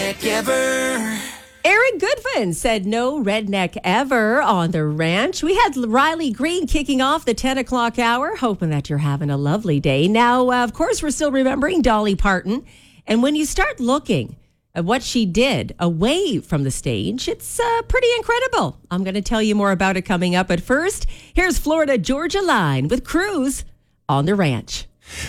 redneck ever. Aaron Goodwin said no redneck ever on the ranch. We had Riley Green kicking off the 10 o'clock hour, hoping that you're having a lovely day. Now, of course, we're still remembering Dolly Parton. And when you start looking at what she did away from the stage, it's pretty incredible. I'm going to tell you more about it coming up. But first, here's Florida Georgia Line with Cruise on the Ranch.